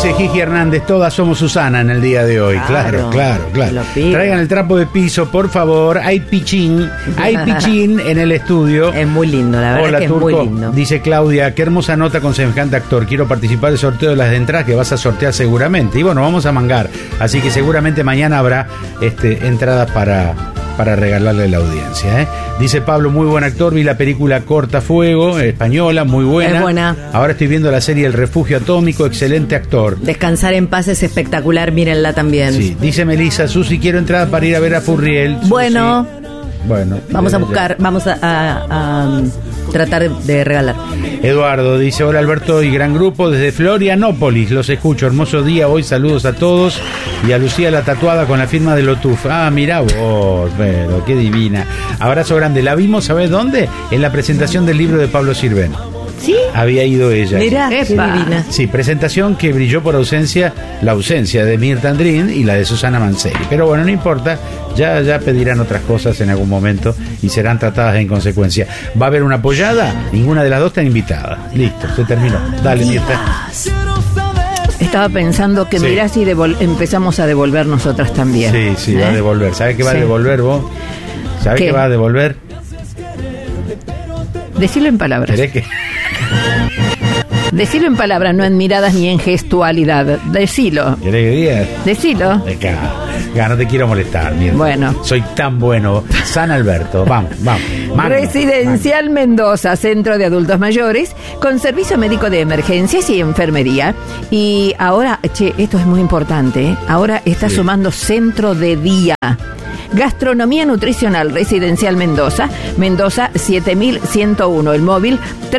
dice Gigi Hernández, todas somos Susana en el día de hoy. Claro. Traigan el trapo de piso, por favor. Hay pichín en el estudio. Es muy lindo, la verdad. Hola, que Turco. es muy lindo. Dice Claudia, qué hermosa nota con semejante actor. Quiero participar del sorteo de las de entradas que vas a sortear seguramente. Y bueno, vamos a mangar. Así que seguramente mañana habrá entradas para regalarle a la audiencia. Dice Pablo, muy buen actor, vi la película Cortafuego, española, muy buena. Es buena. Ahora estoy viendo la serie El Refugio Atómico, excelente actor. Descansar en paz es espectacular, mírenla también. Sí, dice Melissa, Susi, quiero entrada para ir a ver a Furriel. Bueno, vamos a buscar, ya. vamos a tratar de regalar. Eduardo dice, hola Alberto y gran grupo desde Florianópolis, los escucho, hermoso día hoy, saludos a todos y a Lucía la tatuada con la firma de Lotuf. Mirá vos, pero qué divina. Abrazo grande, la vimos, ¿sabés dónde? En la presentación del libro de Pablo Sirven. ¿Sí? Había ido ella. Mirá, qué divina. Sí, presentación que brilló por la ausencia de Mirta Andrín y la de Susana Mancelli. Pero bueno, no importa, ya pedirán otras cosas en algún momento y serán tratadas en consecuencia. ¿Va a haber una apoyada? Ninguna de las dos está invitada. Listo, se terminó. Dale, Mirta. Estaba pensando que mirá si empezamos a devolver nosotras también. Sí, va a devolver. ¿Sabés qué va a devolver vos? ¿Sabés qué va a devolver? Decilo en palabras. ¿Querés que...? Decilo en palabras, no en miradas ni en gestualidad. Decilo. ¿Querés que diga? Decilo. No te quiero molestar, Mirta. Bueno. Soy tan bueno. San Alberto, vamos. Residencial Mendoza, centro de adultos mayores, con servicio médico de emergencias y enfermería. Y ahora, esto es muy importante, ahora está sumando centro de día. Gastronomía nutricional residencial Mendoza 7101, el móvil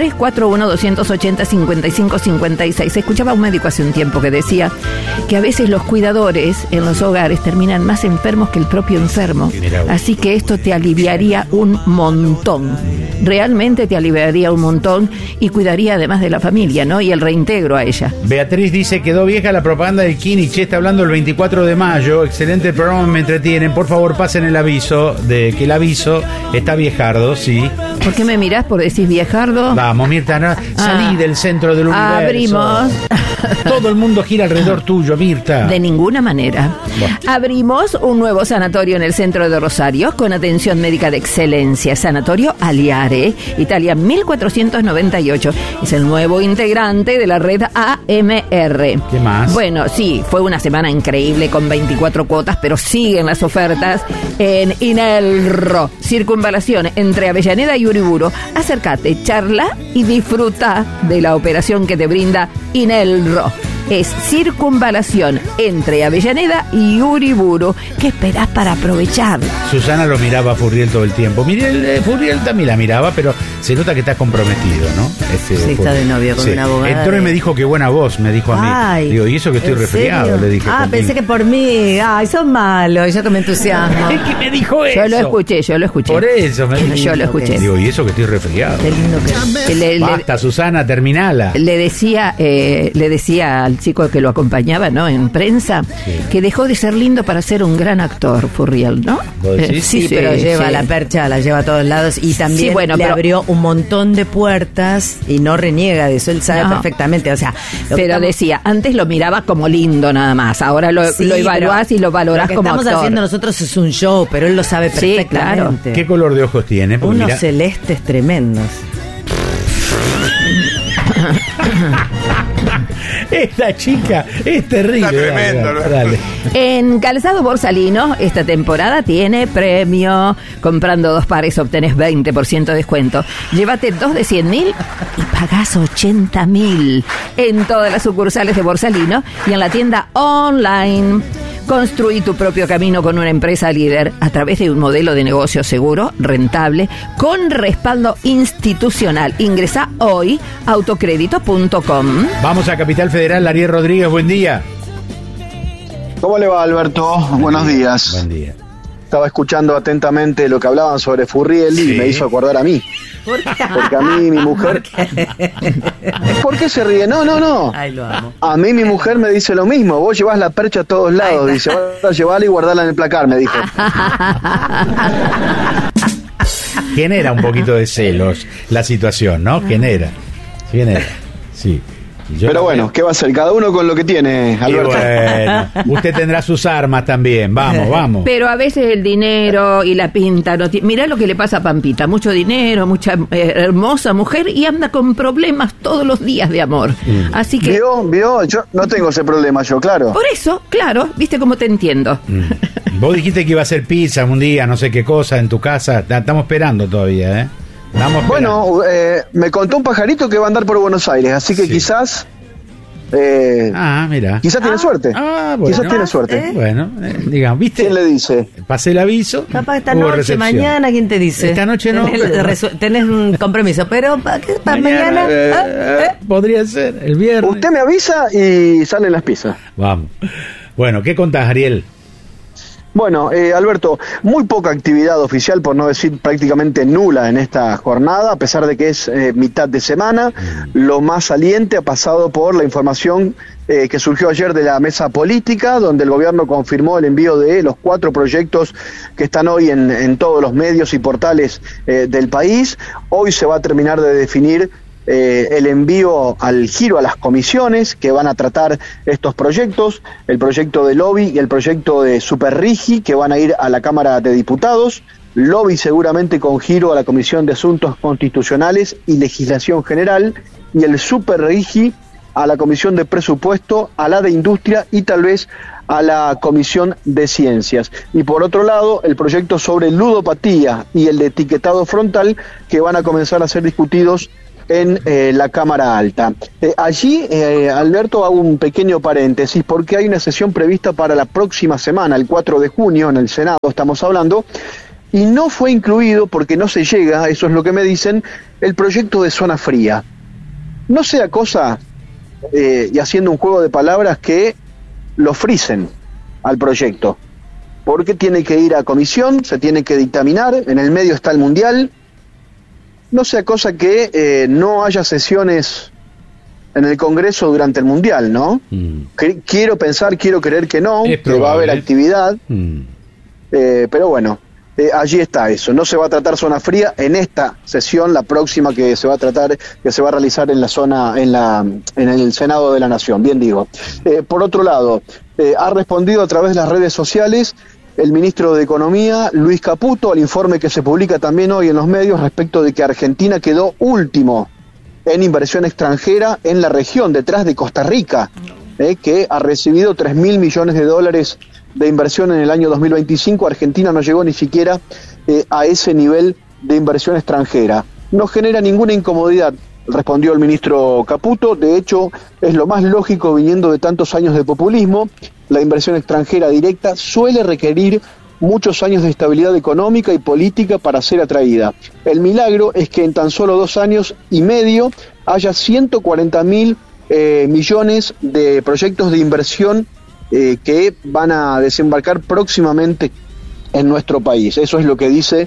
341-280-5556. Escuchaba a un médico hace un tiempo que decía que a veces los cuidadores en los hogares terminan más enfermos que el propio enfermo. Así que esto te aliviaría un montón. Realmente te aliviaría un montón y cuidaría además de la familia, ¿no? Y el reintegro a ella. Beatriz dice, quedó vieja la propaganda del Kini. Está hablando el 24 de mayo. Excelente programa, me entretienen. Por favor, pasen el aviso de que el aviso está viejardo, sí. ¿Por qué me mirás por decir viejardo? Vamos, Mirta, salí del centro del universo. Abrimos. Todo el mundo gira alrededor tuyo, Mirta. De ninguna manera. Bueno. Abrimos un nuevo sanatorio en el centro de Rosario con atención médica de excelencia. Sanatorio Aliare, Italia 1498. Es el nuevo integrante de la red AMR. ¿Qué más? Bueno, sí, fue una semana increíble con 24 cuotas, pero siguen las ofertas en Inelro. Circunvalación entre Avellaneda y Uriburu. Acércate, charla y disfruta de la operación que te brinda Inelro. Es circunvalación entre Avellaneda y Uriburu. ¿Qué esperás para aprovecharla? Susana lo miraba a Furriel todo el tiempo. Furriel también la miraba, pero se nota que está comprometido, ¿no? Sí, está de novio con una abogada. Entró y me dijo qué buena voz, me dijo a mí. Ay, digo, y eso que estoy resfriado, le dije. Pensé que por mí. Ay, son malos, yo que me entusiasmo. Es que me dijo eso. Yo lo escuché. Por eso me dijo. Yo lo escuché. Digo, y eso que estoy resfriado. Qué lindo que basta, Susana, terminala. Le decía al chico que lo acompañaba, ¿no? En prensa, que dejó de ser lindo para ser un gran actor, Furriel, ¿no? Sí, pero lleva la percha, la lleva a todos lados y también le abrió un montón de puertas y no reniega de eso, él sabe perfectamente, o sea. Pero decía, antes lo miraba como lindo nada más, ahora lo evaluás y lo valorás como actor. Lo que estamos haciendo nosotros es un show, pero él lo sabe perfectamente. Claro. ¿Qué color de ojos tiene? Porque unos celestes tremendos. Esta chica es terrible. Está tremendo, dale. En Calzado Borsalino, esta temporada tiene premio. Comprando 2 pares obtenés 20% de descuento. Llévate 2 de 100.000 y pagás 80.000 en todas las sucursales de Borsalino y en la tienda online. Construí tu propio camino con una empresa líder a través de un modelo de negocio seguro, rentable, con respaldo institucional. Ingresa hoy a autocrédito.com. Vamos a Capital Federal, Ariel Rodríguez, buen día. ¿Cómo le va, Alberto? Buenos días. Buen día. Estaba escuchando atentamente lo que hablaban sobre Furriel y me hizo acordar a mí. ¿Por qué? Porque a mí mi mujer... ¿Por qué se ríe? No. Ay, lo amo. A mí mi mujer me dice lo mismo. Vos llevás la percha a todos lados. Dice, ahora llevala y guardala en el placar, me dijo. Genera un poquito de celos la situación, ¿no? Genera. Sí. Pero bueno, ¿qué va a hacer? Cada uno con lo que tiene, Alberto. Bueno, usted tendrá sus armas también, vamos. Pero a veces el dinero y la pinta no tiene... Mirá lo que le pasa a Pampita, mucho dinero, mucha hermosa mujer y anda con problemas todos los días de amor. Así que... ¿Vio? Yo no tengo ese problema, claro. Por eso, claro, viste cómo te entiendo. Vos dijiste que iba a hacer pizza un día, no sé qué cosa, en tu casa. Estamos esperando todavía, ¿eh? Bueno, me contó un pajarito que va a andar por Buenos Aires, así que quizás... mira. Quizás tiene suerte. Bueno. Quizás tiene suerte. Bueno, digamos, ¿viste? ¿Quién le dice? Pasé el aviso. Capaz esta noche, recepción. Mañana, ¿quién te dice? Esta noche no. Tenés un compromiso, pero para mañana. Podría ser, el viernes. Usted me avisa y salen las pizzas. Vamos. Bueno, ¿qué contás, Ariel? Bueno, Alberto, muy poca actividad oficial, por no decir prácticamente nula en esta jornada, a pesar de que es mitad de semana. Lo más saliente ha pasado por la información que surgió ayer de la mesa política, donde el gobierno confirmó el envío de los 4 proyectos que están hoy en todos los medios y portales del país. Hoy se va a terminar de definir el envío al giro a las comisiones que van a tratar estos proyectos, el proyecto de lobby y el proyecto de Superrigi, que van a ir a la Cámara de Diputados. Lobby seguramente con giro a la Comisión de Asuntos Constitucionales y Legislación General, y el Superrigi a la Comisión de Presupuesto, a la de Industria y tal vez a la Comisión de Ciencias. Y por otro lado, el proyecto sobre ludopatía y el de etiquetado frontal, que van a comenzar a ser discutidos en la Cámara Alta. Allí, Alberto, hago un pequeño paréntesis porque hay una sesión prevista para la próxima semana, el 4 de junio, en el Senado estamos hablando, y no fue incluido porque no se llega, eso es lo que me dicen, el proyecto de zona fría. No sea cosa, y haciendo un juego de palabras, que lo frisen al proyecto, porque tiene que ir a comisión, se tiene que dictaminar, en el medio está el Mundial. No sea cosa que no haya sesiones en el Congreso durante el Mundial, ¿no? Quiero pensar, quiero creer que no, que va a haber actividad, pero bueno, allí está eso. No se va a tratar zona fría en esta sesión, la próxima que se va a tratar, que se va a realizar en la zona, en el Senado de la Nación, bien digo. Por otro lado, ha respondido a través de las redes sociales el ministro de Economía, Luis Caputo, al informe que se publica también hoy en los medios respecto de que Argentina quedó último en inversión extranjera en la región, detrás de Costa Rica, que ha recibido 3.000 millones de dólares de inversión en el año 2025. Argentina no llegó ni siquiera a ese nivel de inversión extranjera. No genera ninguna incomodidad, respondió el ministro Caputo. De hecho, es lo más lógico viniendo de tantos años de populismo. La inversión extranjera directa suele requerir muchos años de estabilidad económica y política para ser atraída. El milagro es que en tan solo 2 años y medio haya 140.000 millones de proyectos de inversión que van a desembarcar próximamente en nuestro país. Eso es lo que dice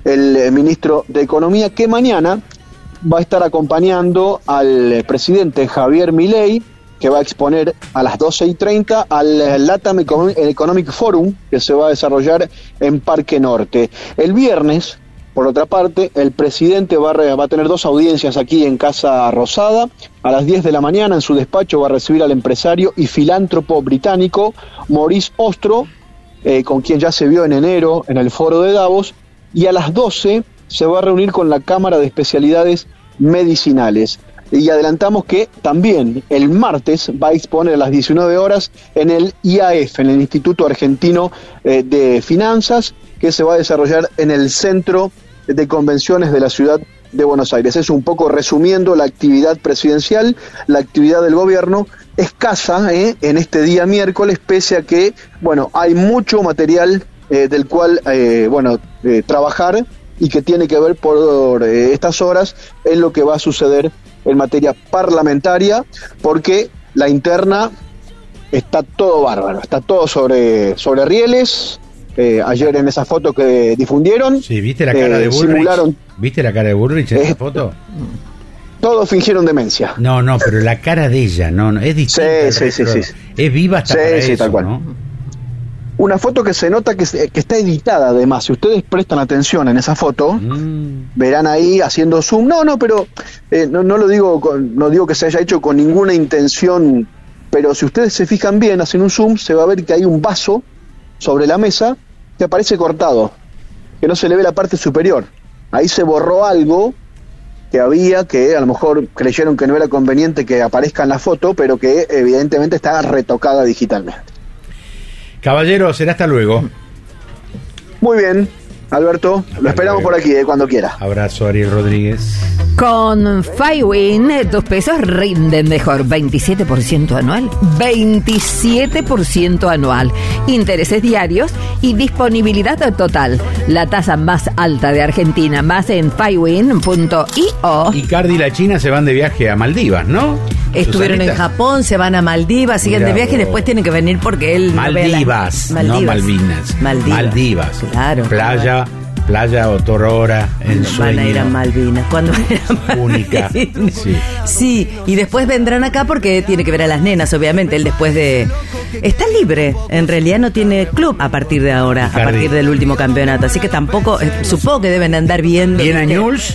el ministro de Economía, que mañana va a estar acompañando al presidente Javier Milei, que va a exponer a las 12:30 al LATAM Economic Forum, que se va a desarrollar en Parque Norte. El viernes, por otra parte, el presidente va a tener 2 audiencias aquí en Casa Rosada. A las 10 de la mañana, en su despacho, va a recibir al empresario y filántropo británico Maurice Ostro, con quien ya se vio en enero en el foro de Davos, y a las 12 se va a reunir con la Cámara de Especialidades Medicinales. Y adelantamos que también el martes va a exponer a las 19 horas en el IAF, en el Instituto Argentino de Finanzas, que se va a desarrollar en el Centro de Convenciones de la Ciudad de Buenos Aires. Es un poco resumiendo la actividad presidencial, la actividad del gobierno, escasa en este día miércoles, pese a que, bueno, hay mucho material del cual, trabajar, y que tiene que ver por estas horas en lo que va a suceder en materia parlamentaria, porque la interna está todo bárbaro, está todo sobre rieles. Ayer en esa foto que difundieron, sí, ¿viste la cara de Bullrich? ¿Viste la cara de Bullrich en esa foto? Todos fingieron demencia. No, pero la cara de ella, no, es distinta. Sí. Es viva hasta para eso, tal cual. ¿no? Una foto que se nota que está editada, además. Si ustedes prestan atención en esa foto, verán ahí haciendo zoom. Pero no lo digo, no digo que se haya hecho con ninguna intención, pero si ustedes se fijan bien, hacen un zoom, se va a ver que hay un vaso sobre la mesa que aparece cortado, que no se le ve la parte superior. Ahí se borró algo que había, que a lo mejor creyeron que no era conveniente que aparezca en la foto, pero que evidentemente está retocada digitalmente. Caballero, será hasta luego. Muy bien, Alberto, lo esperamos por aquí, cuando quiera. Abrazo, Ariel Rodríguez. Con FiWin, tus pesos rinden mejor. 27% anual. 27% anual. Intereses diarios y disponibilidad total. La tasa más alta de Argentina. Más en FiWin.io. Icardi y la China se van de viaje a Maldivas, ¿no? Estuvieron Susanita en Japón, se van a Maldivas, siguen de viaje y después tienen que venir porque él... Maldivas, no Malvinas. Maldivas. Claro. Playa Otorora, en sueño. Van a ir a Malvinas. ¿Cuándo van a Única. Sí, y después vendrán acá porque tiene que ver a las nenas, obviamente. Él después de... Está libre, en realidad no tiene club a partir de ahora, Icardi. A partir del último campeonato. Así que tampoco, supongo que deben andar viendo... ¿Bien a Newell's?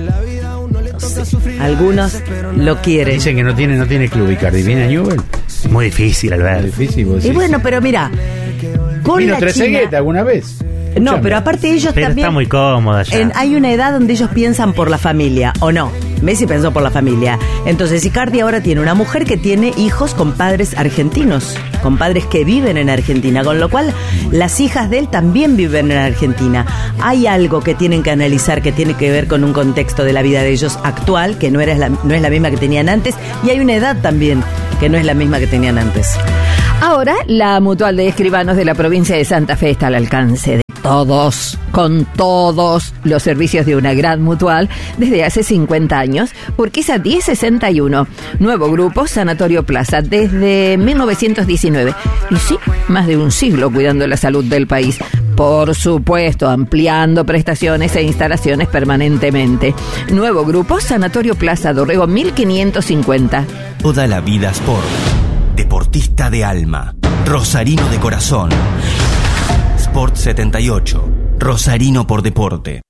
Algunos lo quieren. Dicen que no tiene club Icardi. ¿Viene a Newell's? Muy difícil, Alberto. Y bueno, pero mira, con ¿vino la Trezeguet China alguna vez? No, pero aparte ellos pero también... está muy cómoda ya. Hay una edad donde ellos piensan por la familia, ¿o no? Messi pensó por la familia. Entonces Icardi ahora tiene una mujer que tiene hijos con padres argentinos, con padres que viven en Argentina, con lo cual las hijas de él también viven en Argentina. Hay algo que tienen que analizar que tiene que ver con un contexto de la vida de ellos actual, que no es la misma que tenían antes, y hay una edad también que no es la misma que tenían antes. Ahora, la Mutual de Escribanos de la provincia de Santa Fe está al alcance de todos, con todos los servicios de una gran mutual desde hace 50 años. Urquiza 1061, nuevo grupo Sanatorio Plaza desde 1919. Y sí, más de un siglo cuidando la salud del país. Por supuesto, ampliando prestaciones e instalaciones permanentemente. Nuevo grupo Sanatorio Plaza Dorrego 1550. Toda la vida Sport. Deportista de alma, rosarino de corazón. Sport 78, rosarino por deporte.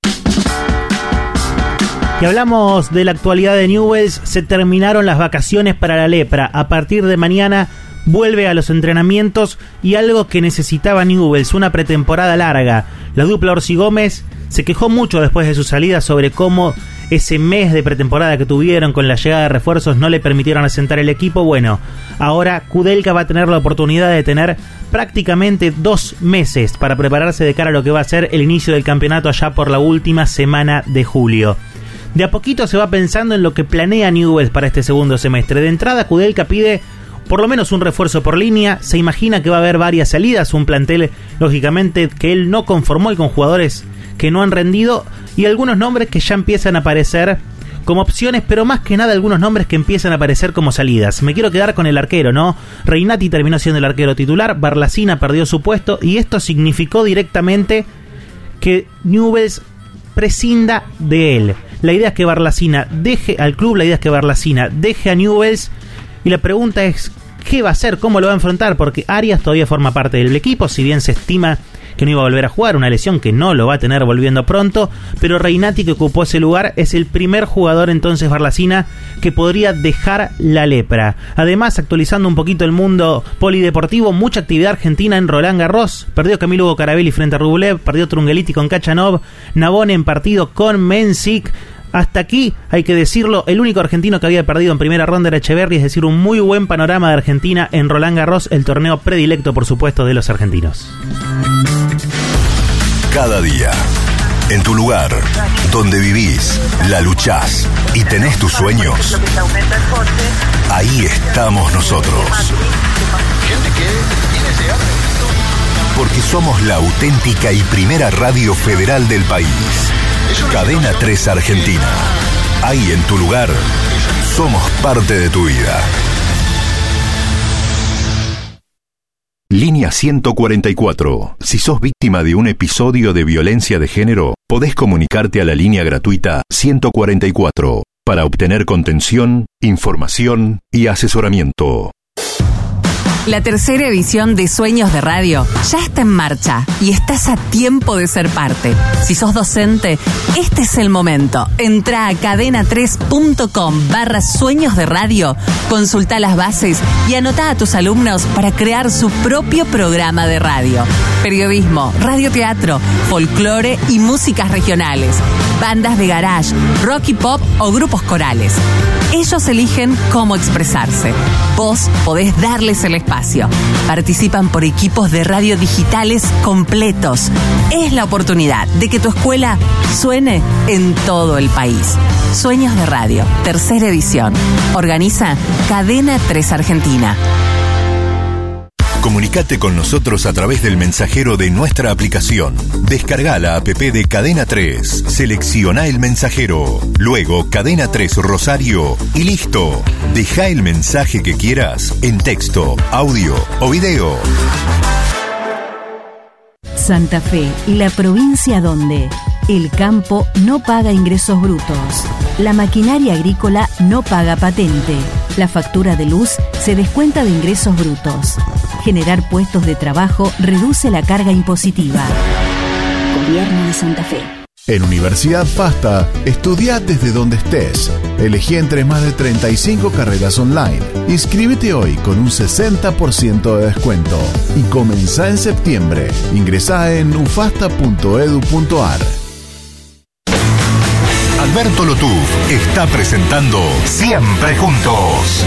Y hablamos de la actualidad de Newell's. Se terminaron las vacaciones para la lepra. A partir de mañana vuelve a los entrenamientos y algo que necesitaba Newell's, una pretemporada larga. La dupla Orsi Gómez se quejó mucho después de su salida sobre cómo ese mes de pretemporada que tuvieron con la llegada de refuerzos no le permitieron asentar el equipo. Bueno, ahora Kudelka va a tener la oportunidad de tener prácticamente 2 meses para prepararse de cara a lo que va a ser el inicio del campeonato allá por la última semana de julio. De a poquito se va pensando en lo que planea Newell's para este segundo semestre. De entrada, Kudelka pide por lo menos un refuerzo por línea. Se imagina que va a haber varias salidas, un plantel lógicamente que él no conformó y con jugadores que no han rendido, y algunos nombres que ya empiezan a aparecer como opciones, pero más que nada algunos nombres que empiezan a aparecer como salidas. Me quiero quedar con el arquero, ¿no? Reynati terminó siendo el arquero titular, Barlacina perdió su puesto, y esto significó directamente que Newell's prescinda de él. La idea es que Barlacina deje al club, la idea es que Barlacina deje a Newell's, y la pregunta es, ¿qué va a hacer? ¿Cómo lo va a enfrentar? Porque Arias todavía forma parte del equipo, si bien se estima que no iba a volver a jugar, una lesión que no lo va a tener volviendo pronto, pero Reynati, que ocupó ese lugar, es el primer jugador entonces Barlacina que podría dejar la lepra. Además, actualizando un poquito el mundo polideportivo, mucha actividad argentina en Roland Garros. Perdió Camilo Hugo Carabelli frente a Rublev, perdió Trungeliti con Kachanov, Navone en partido con Mensik. Hasta aquí, hay que decirlo, el único argentino que había perdido en primera ronda era Echeverri, es decir, un muy buen panorama de Argentina en Roland Garros, el torneo predilecto, por supuesto, de los argentinos. Cada día, en tu lugar, donde vivís, la luchás y tenés tus sueños, ahí estamos nosotros. Porque somos la auténtica y primera radio federal del país. Cadena 3 Argentina. Ahí en tu lugar, somos parte de tu vida. Línea 144. Si sos víctima de un episodio de violencia de género, podés comunicarte a la línea gratuita 144 para obtener contención, información y asesoramiento. La tercera edición de Sueños de Radio ya está en marcha y estás a tiempo de ser parte. Si sos docente, este es el momento. Entra a cadena3.com/sueños de radio, consulta las bases y anota a tus alumnos para crear su propio programa de radio. Periodismo, radioteatro, folclore y músicas regionales, bandas de garage, rock y pop o grupos corales. Ellos eligen cómo expresarse. Vos podés darles el espacio. Participan por equipos de radio digitales completos. Es la oportunidad de que tu escuela suene en todo el país. Sueños de Radio, tercera edición. Organiza Cadena 3 Argentina. Comunicate con nosotros a través del mensajero de nuestra aplicación. Descarga la app de Cadena 3, selecciona el mensajero, luego Cadena 3 Rosario y listo. Deja el mensaje que quieras en texto, audio o video. Santa Fe, la provincia donde el campo no paga ingresos brutos, la maquinaria agrícola no paga patente, la factura de luz se descuenta de ingresos brutos. Generar puestos de trabajo reduce la carga impositiva. Gobierno de Santa Fe. En Universidad FASTA, estudia desde donde estés. Elegí entre más de 35 carreras online. Inscríbete hoy con un 60% de descuento. Y comenzá en septiembre. Ingresá en ufasta.edu.ar. Alberto Lotuf está presentando Siempre Juntos.